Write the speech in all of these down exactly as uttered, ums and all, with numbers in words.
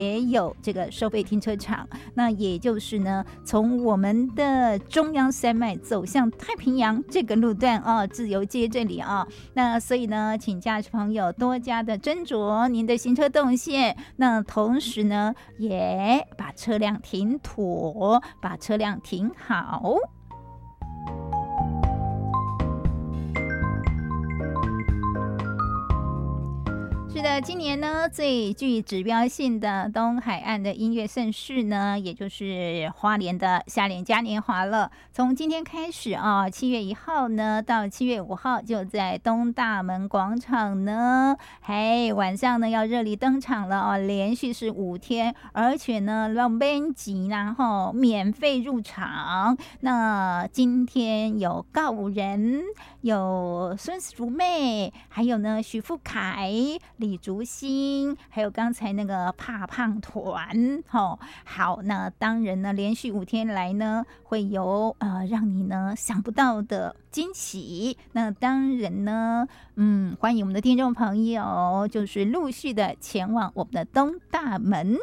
也有这个收费停车场，那也就是呢，从我们的中央山脉走向太平洋这个路段啊，自由街这里啊，那所以呢，请驾驶朋友多加的斟酌您的行车动线，那同时呢，也把车辆停妥，把车辆停好。是的，今年呢最具指标性的东海岸的音乐盛事呢，也就是花莲的夏莲嘉年华了。从今天开始啊，七月一号呢到七月五号，就在东大门广场呢，嘿，晚上呢要热力登场了哦，连续是五天，而且呢让编辑然后免费入场。那今天有告五人，有孙淑妹，还有呢许富凯、李竹新，还有刚才那个怕胖团，哦，好，那当然呢，连续五天来呢，会有呃让你呢想不到的惊喜。那当然呢，嗯，欢迎我们的听众朋友，就是陆续的前往我们的东大门。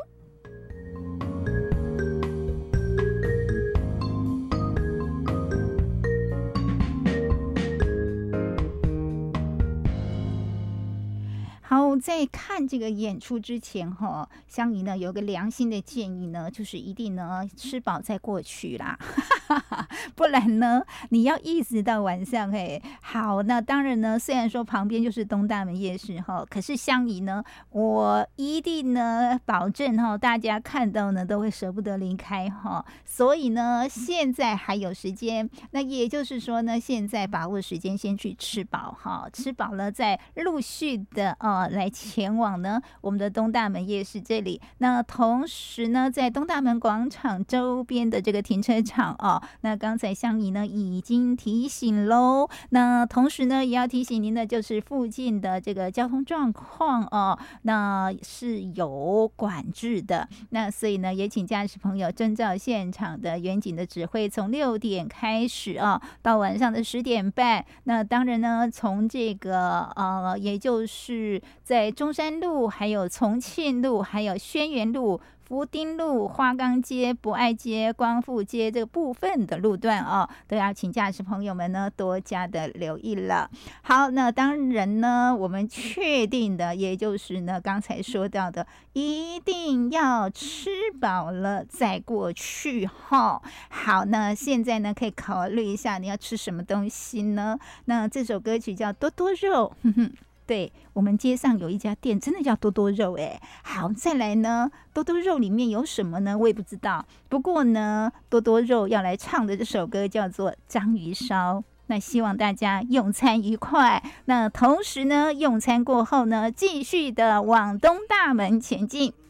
好，在看这个演出之前哈，香怡呢有个良心的建议呢，就是一定呢吃饱再过去啦，不然呢你要一直到晚上嘿。好，那当然呢，虽然说旁边就是东大门夜市哈，可是香怡呢，我一定呢保证哈，大家看到呢都会舍不得离开哈。所以呢，现在还有时间，那也就是说呢，现在把握时间先去吃饱哈，吃饱了再陆续的哦。来前往呢我们的东大门夜市这里，那同时呢在东大门广场周边的这个停车场哦，那刚才香怡呢已经提醒喽，那同时呢也要提醒您的就是附近的这个交通状况哦，那是有管制的，那所以呢也请驾驶朋友遵照现场的远景的指挥，从六点开始啊到晚上的十点半，那当然呢从这个呃也就是在中山路、还有重庆路、还有轩辕路、福丁路、花岗街、博爱街、光复街这个部分的路段哦，都要请驾驶朋友们呢多加的留意了。好，那当然呢，我们确定的，也就是呢刚才说到的，一定要吃饱了再过去哈。好，那现在呢可以考虑一下你要吃什么东西呢？那这首歌曲叫《多多肉》，哼哼。对，我们街上有一家店真的叫多多肉哎。好，再来呢，多多肉里面有什么呢？我也不知道。不过呢，多多肉要来唱的这首歌叫做《章鱼烧》。那希望大家用餐愉快。那同时呢，用餐过后呢，继续的往东大门前进。